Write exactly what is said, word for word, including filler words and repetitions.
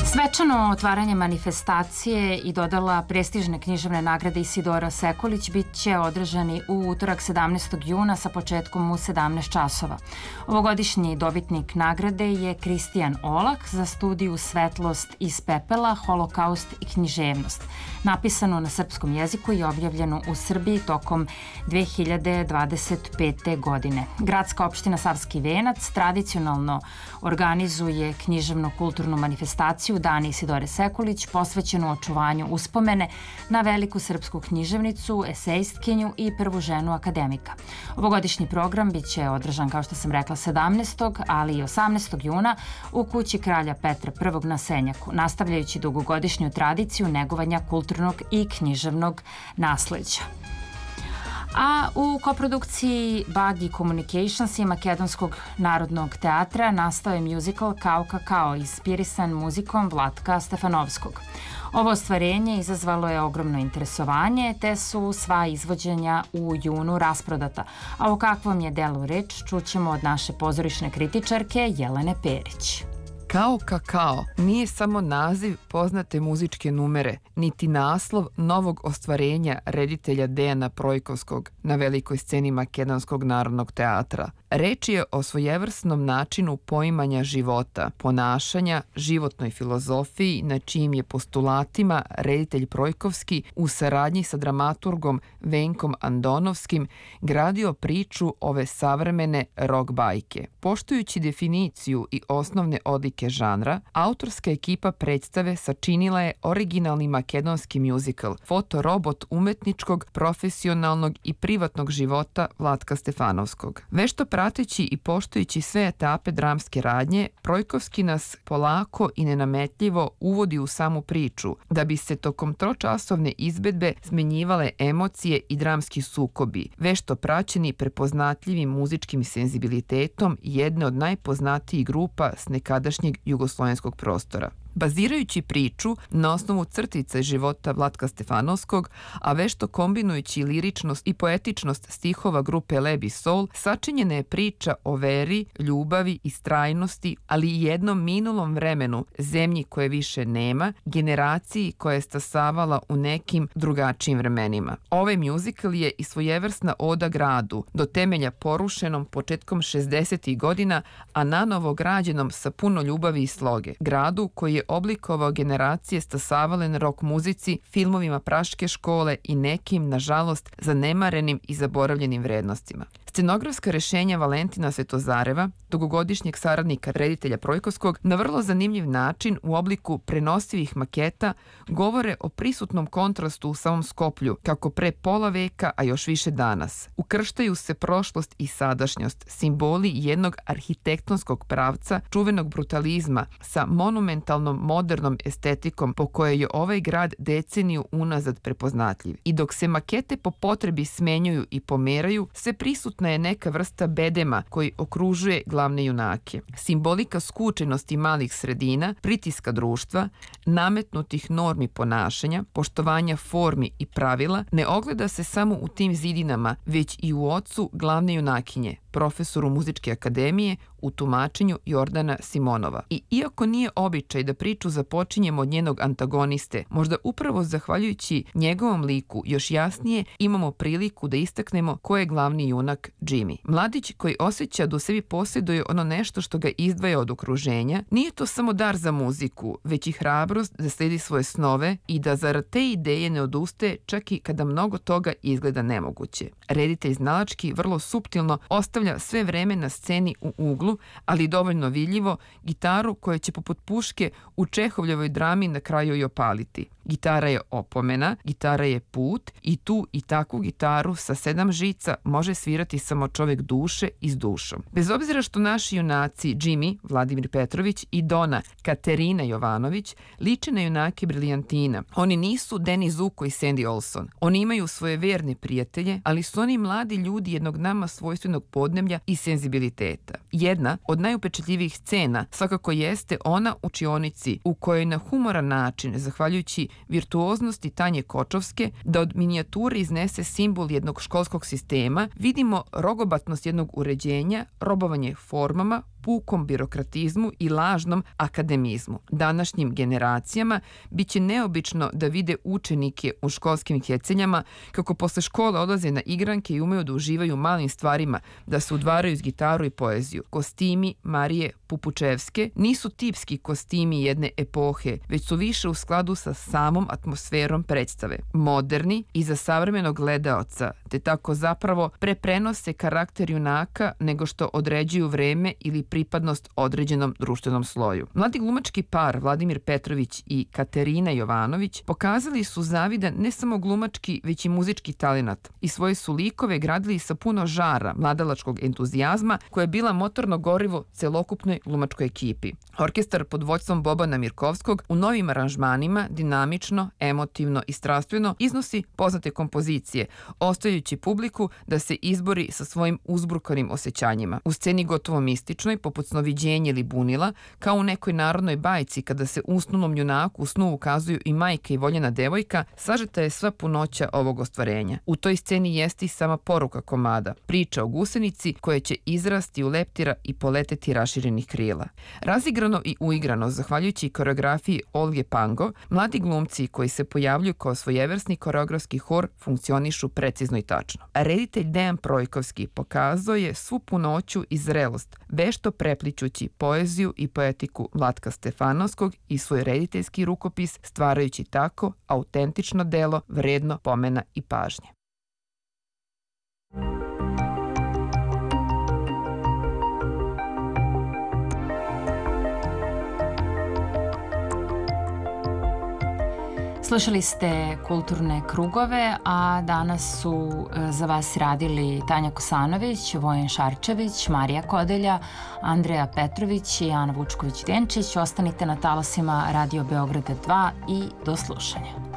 Svečano otvaranje manifestacije i dodala prestižne književne nagrade Isidora Sekulić bit će održani u utorak sedamnaestog juna sa početkom u sedamnaest časova. Ovogodišnji dobitnik nagrade je Kristijan Olak za studiju Svetlost iz pepela, holokaust i književnost, napisanu na srpskom jeziku i objavljenu u Srbiji tokom dve hiljade dvadeset pete. godine. Gradska opština Savski Venac tradicionalno organizuje književno-kulturnu manifestaciju Dani Isidore Sekulić, posvećenu očuvanju uspomene na veliku srpsku književnicu, esejistkinju i prvu ženu akademika. Ovogodišnji program biće održan, kao što sam rekla, sedamnaestog ali i osamnaestog juna u kući kralja Petra prvog na Senjaku, nastavljajući dugogodišnju tradiciju negovanja kulturnog i književnog nasleđa. A u koprodukciji Bagi Communications i Makedonskog narodnog teatra nastao je muzikal Kao kakao, inspirisan muzikom Vlatka Stefanovskog. Ovo ostvarenje izazvalo je ogromno interesovanje, te su sva izvođenja u junu rasprodata. A o kakvom je delu reč čućemo od naše pozorišne kritičarke Jelene Perić. Kao kakao nije samo naziv poznate muzičke numere, niti naslov novog ostvarenja reditelja Dejana Projkovskog na velikoj sceni Makedonskog narodnog teatra. Reč je o svojevrsnom načinu poimanja života, ponašanja, životnoj filozofiji na čijim je postulatima reditelj Projkovski u saradnji sa dramaturgom Venkom Andonovskim gradio priču ove savremene rock bajke. Poštujući definiciju i osnovne odlike žanra, autorska ekipa predstave sačinila je originalni makedonski muzikal, fotorobot umetničkog, profesionalnog i privatnog života Vlatka Stefanovskog. Vešto prateći i poštujući sve etape dramske radnje, Projkovski nas polako i nenametljivo uvodi u samu priču, da bi se tokom tročasovne izvedbe smenjivale emocije i dramski sukobi, vešto praćeni prepoznatljivim muzičkim senzibilitetom jedne od najpoznatijih grupa s nekadašnjeg jugoslovenskog prostora. Bazirajući priču na osnovu crtica života Vlatka Stefanovskog, a vešto kombinujući liričnost i poetičnost stihova grupe Leb i Sol, sačinjena je priča o veri, ljubavi i strajnosti, ali i jednom minulom vremenu, zemlji koje više nema, generaciji koja je stasavala u nekim drugačijim vremenima. Ovaj muzikal je i svojevrsna oda gradu, do temelja porušenom početkom šezdesetih godina, a nanovo građenom sa puno ljubavi i sloge. Gradu koji je oblikovao generacije stasavale na rock muzici, filmovima Praške škole i nekim, nažalost, zanemarenim i zaboravljenim vrednostima. Scenografska rešenja Valentina Svetozareva, dugogodišnjeg saradnika reditelja Projkovskog, na vrlo zanimljiv način u obliku prenosivih maketa govore o prisutnom kontrastu u samom Skoplju, kako pre pola veka, a još više danas. Ukrštaju se prošlost i sadašnjost, simboli jednog arhitektonskog pravca, čuvenog brutalizma sa monumentalnom modernom estetikom po kojoj je ovaj grad deceniju unazad prepoznatljiv. I dok se makete po potrebi smenjuju i pomeraju, sve prisutna je neka vrsta bedema koji okružuje glavne junake. Simbolika skučenosti malih sredina, pritiska društva, nametnutih normi ponašanja, poštovanja formi i pravila ne ogleda se samo u tim zidinama, već i u ocu glavne junakinje, profesoru muzičke akademije, u tumačenju Jordana Simonova. I iako nije običaj da priču započinjemo od njenog antagoniste, možda upravo zahvaljujući njegovom liku još jasnije imamo priliku da istaknemo ko je glavni junak Jimmy. Mladić koji osjeća da u sebi posjeduje ono nešto što ga izdvaja od okruženja, nije to samo dar za muziku, već i hrabrost da sledi svoje snove i da zarad te ideje ne odustaje čak i kada mnogo toga izgleda nemoguće. Reditelj znalački vrlo suptilno ostavlja sve vreme na sceni u uglu, ali dovoljno vidljivo, gitaru koja će poput puške u Čehovljevoj drami na kraju i opaliti. Gitara je opomena, gitara je put i tu i takvu gitaru sa sedam žica može svirati samo čovek duše i s dušom. Bez obzira što naši junaci Jimmy, Vladimir Petrović i Dona, Katerina Jovanović, liče na junake Briljantina. Oni nisu Danny Zuko i Sandy Olson. Oni imaju svoje verne prijatelje, ali su oni mladi ljudi jednog nama svojstvenog podneblja i senzibiliteta. Jedna od najupečatljivijih scena svakako jeste ona u učionici u kojoj na humoran način, zahvaljujući virtuoznosti Tanje Kočovske, da od minijature iznese simbol jednog školskog sistema, vidimo rogobatnost jednog uređenja, robovanje formama, pukom birokratizmu i lažnom akademizmu. Današnjim generacijama biće neobično da vide učenike u školskim heceljama kako posle škole odlaze na igranke i umeju da uživaju malim stvarima, da se udvaraju s gitaru i poeziju. Kostimi Marije Pupučevske nisu tipski kostimi jedne epohe, već su više u skladu sa samom atmosferom predstave. Moderni i za savremenog gledaoca, te tako zapravo preprenose karakter junaka nego što određuju vreme ili pripadnost određenom društvenom sloju. Mladi glumački par Vladimir Petrović i Katerina Jovanović pokazali su zavidan ne samo glumački, već i muzički talenat i svoje su likove gradili sa puno žara, mladalačkog entuzijazma koja je bila motorno gorivo celokupnoj glumačkoj ekipi. Orkestar pod vođstvom Bobana Mirkovskog u novim aranžmanima dinamično, emotivno i strastveno iznosi poznate kompozicije, ostavljajući publiku da se izbori sa svojim uzbrukanim osjećanjima. U sceni gotovo mističnoj, poput Snoviđenja ili Bunila, kao u nekoj narodnoj bajci kada se usnulom junaku u snu ukazuju i majka i voljena devojka, sažeta je sva punoća ovog ostvarenja. U toj sceni jeste i sama poruka komada, priča o gusenici koja će izrasti u leptira i poleteti raširenih krila. Razigrano i uigrano, zahvaljujući koreografiji Olge Pango, mladi glumci koji se pojavljuju kao svojevrsni koreografski hor funkcionišu precizno i tačno. Reditelj Dejan Projkovski pokazao je svu punoću i zrelost, vešto prepličući poeziju i poetiku Vlatka Stefanovskog i svoj rediteljski rukopis, stvarajući tako autentično delo vredno pomena i pažnje. Slušali ste Kulturne krugove, a danas su za vas radili Tanja Kosanović, Vojen Šarčević, Marija Kodelja, Andreja Petrović i Ana Vučković-Denčić. Ostanite na talasima Radio Beograda dva i do slušanja.